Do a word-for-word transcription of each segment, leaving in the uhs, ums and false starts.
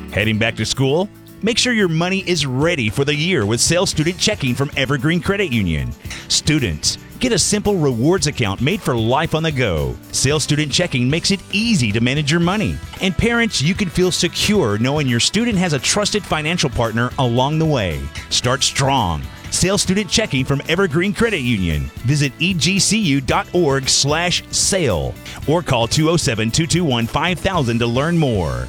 Heading back to school? Make sure your money is ready for the year with Sale Student Checking from Evergreen Credit Union. Students, get a simple rewards account made for life on the go. Sale Student Checking makes it easy to manage your money. And parents, you can feel secure knowing your student has a trusted financial partner along the way. Start strong. Sale Student Checking from Evergreen Credit Union. Visit E G C U dot org slash sale or call two oh seven, two two one, five thousand to learn more.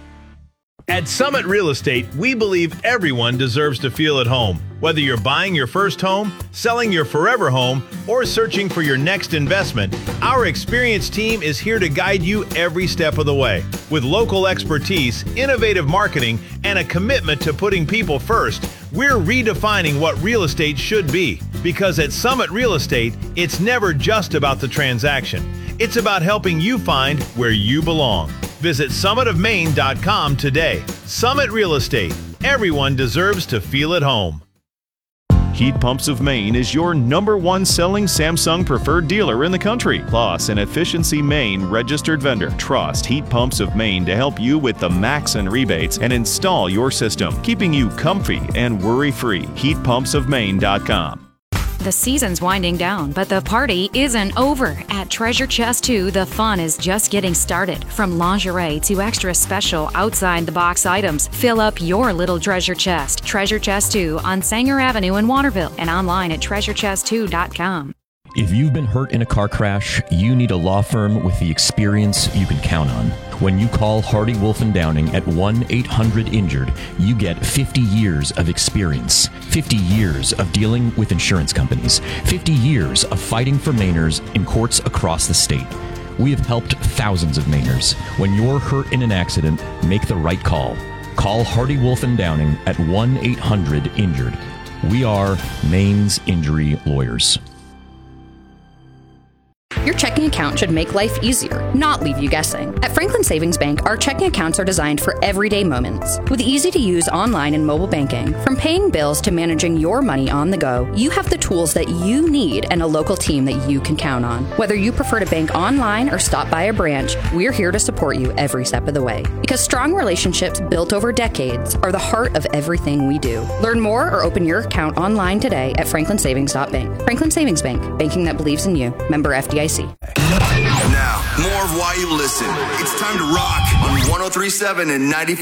At Summit Real Estate, we believe everyone deserves to feel at home. Whether you're buying your first home, selling your forever home, or searching for your next investment, our experienced team is here to guide you every step of the way. With local expertise, innovative marketing, and a commitment to putting people first, we're redefining what real estate should be. Because at Summit Real Estate, it's never just about the transaction. It's about helping you find where you belong. Visit summit of maine dot com today. Summit Real Estate. Everyone deserves to feel at home. Heat Pumps of Maine is your number one selling Samsung preferred dealer in the country. Plus, an Efficiency Maine registered vendor. Trust Heat Pumps of Maine to help you with the max and rebates and install your system, keeping you comfy and worry-free. heat pumps of maine dot com. The season's winding down, but the party isn't over. At Treasure Chest two, the fun is just getting started. From lingerie to extra special outside-the-box items, fill up your little treasure chest. Treasure Chest two on Sanger Avenue in Waterville and online at treasure chest two dot com. If you've been hurt in a car crash, you need a law firm with the experience you can count on. When you call Hardy Wolf and Downing at one eight hundred injured, you get fifty years of experience, fifty years of dealing with insurance companies, fifty years of fighting for Mainers in courts across the state. We have helped thousands of Mainers. When you're hurt in an accident, make the right call. Call Hardy Wolf and Downing at one eight hundred injured. We are Maine's injury lawyers. Your checking account should make life easier, not leave you guessing. At Franklin Savings Bank, our checking accounts are designed for everyday moments. With easy-to-use online and mobile banking, from paying bills to managing your money on the go, you have the tools that you need and a local team that you can count on. Whether you prefer to bank online or stop by a branch, we're here to support you every step of the way. Because strong relationships built over decades are the heart of everything we do. Learn more or open your account online today at franklin savings dot bank. Franklin Savings Bank, banking that believes in you. Member F D I C. Now, more of Why You Listen. It's time to rock on one oh three point seven and ninety-four